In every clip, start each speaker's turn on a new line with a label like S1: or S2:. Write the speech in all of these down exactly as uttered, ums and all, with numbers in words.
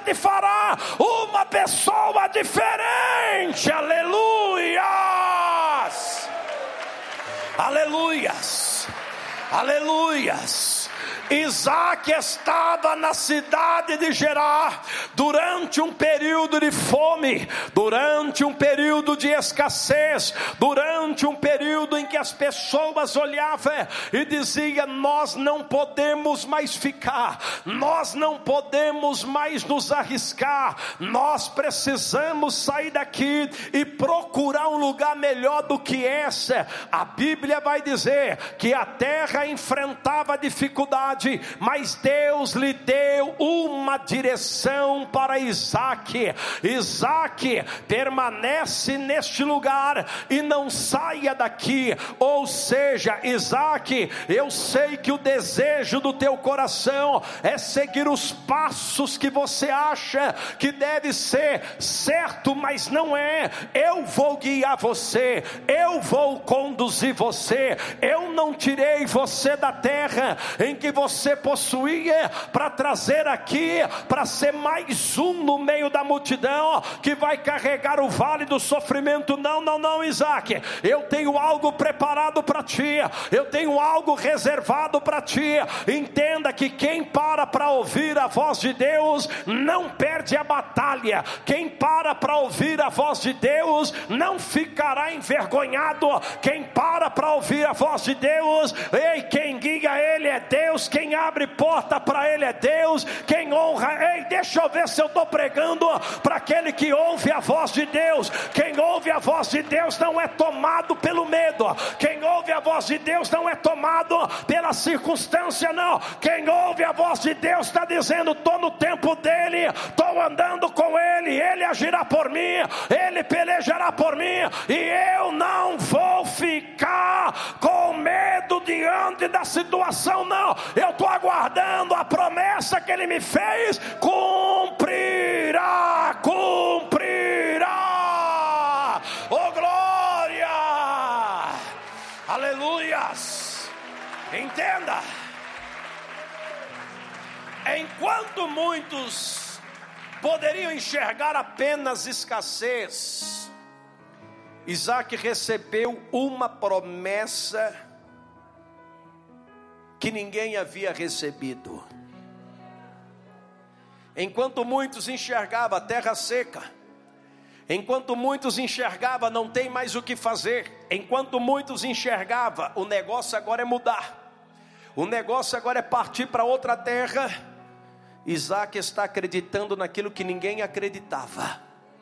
S1: te fará uma pessoa diferente. Aleluias! Aleluias! Aleluias! Isaac estava na cidade de Gerar durante um período de fome, durante um período de escassez, durante um período em que as pessoas olhavam e diziam: nós não podemos mais ficar, nós não podemos mais nos arriscar, nós precisamos sair daqui e procurar um lugar melhor do que esse. A Bíblia vai dizer que a terra enfrentava dificuldade, mas Deus lhe deu uma direção para Isaac. Isaac, permanece neste lugar e não saia daqui. Ou seja, Isaac, eu sei que o desejo do teu coração é seguir os passos que você acha que deve ser certo, mas não é. Eu vou guiar você, eu vou conduzir você. Eu não tirei você da terra em que você você possuía para trazer aqui, para ser mais um no meio da multidão que vai carregar o vale do sofrimento. Não, não, não, Isaac, eu tenho algo preparado para ti, eu tenho algo reservado para ti. Entenda que quem para para ouvir a voz de Deus não perde a batalha. Quem para para ouvir a voz de Deus não ficará envergonhado. Quem para para ouvir a voz de Deus, ei, quem guia ele é Deus, quem abre porta para ele é Deus, quem honra. Ei, deixa eu ver se eu estou pregando para aquele que ouve a voz de Deus. Quem ouve a voz de Deus não é tomado pelo medo, quem ouve a voz de Deus não é tomado pela circunstância, não. Quem ouve a voz de Deus está dizendo: estou no tempo dele, estou andando com ele, ele agirá por mim, ele pelejará por mim, e eu não vou ficar com medo diante da situação, não. Eu estou aguardando a promessa que ele me fez. Cumprirá, cumprirá. Oh glória, aleluias. Entenda, enquanto muitos poderiam enxergar apenas escassez, Isaac recebeu uma promessa que ninguém havia recebido. Enquanto muitos enxergavam a terra seca, enquanto muitos enxergavam não tem mais o que fazer, enquanto muitos enxergavam o negócio agora é mudar, o negócio agora é partir para outra terra, Isaac está acreditando naquilo que ninguém acreditava.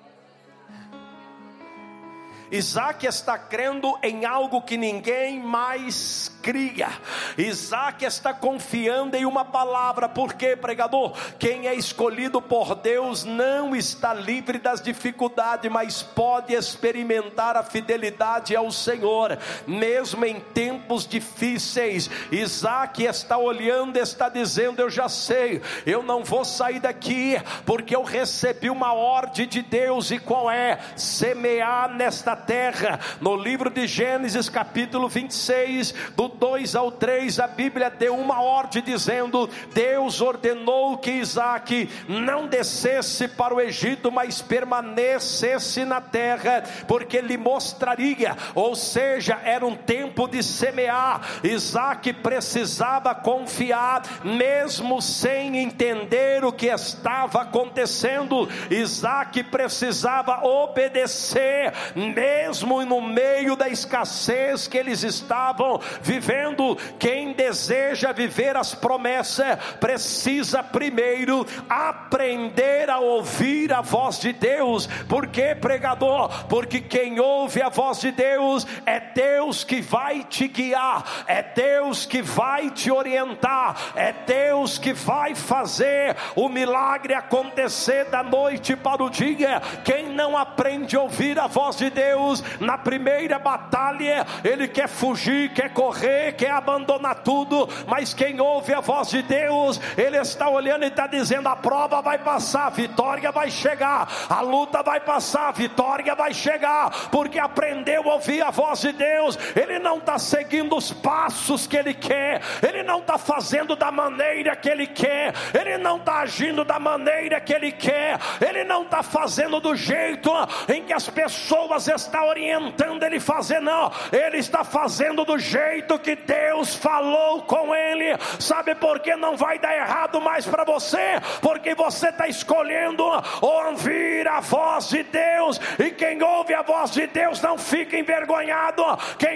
S1: Isaac está crendo em algo que ninguém mais cria. Isaac está confiando em uma palavra. Por quê, pregador? Quem é escolhido por Deus não está livre das dificuldades, mas pode experimentar a fidelidade ao Senhor, mesmo em tempos difíceis. Isaac está olhando, está dizendo: eu já sei, eu não vou sair daqui, porque eu recebi uma ordem de Deus. E qual é? Semear nesta terra. No livro de Gênesis capítulo vinte e seis, do dois ao três, a Bíblia deu uma ordem dizendo: Deus ordenou que Isaac não descesse para o Egito, mas permanecesse na terra, porque lhe mostraria. Ou seja, era um tempo de semear. Isaac precisava confiar, mesmo sem entender o que estava acontecendo. Isaac precisava obedecer, mesmo no meio da escassez que eles estavam vivendo. Quem deseja viver as promessas precisa primeiro aprender a ouvir a voz de Deus. Por quê, pregador? Porque quem ouve a voz de Deus é Deus que vai te guiar, é Deus que vai te orientar, é Deus que vai fazer o milagre acontecer da noite para o dia. Quem não aprende a ouvir a voz de Deus Deus, na primeira batalha, ele quer fugir, quer correr, quer abandonar tudo. Mas quem ouve a voz de Deus, ele está olhando e está dizendo: a prova vai passar, a vitória vai chegar, a luta vai passar, a vitória vai chegar, porque aprendeu a ouvir a voz de Deus. Ele não está seguindo os passos que ele quer, ele não está fazendo da maneira que ele quer, ele não está agindo da maneira que ele quer, ele não está fazendo do jeito em que as pessoas estão orientando ele fazer, não. Ele está fazendo do jeito que Deus falou com ele. Sabe por que não vai dar errado mais para você? Porque você está escolhendo ouvir a voz de Deus, e quem ouve a voz de Deus não fica envergonhado. Quem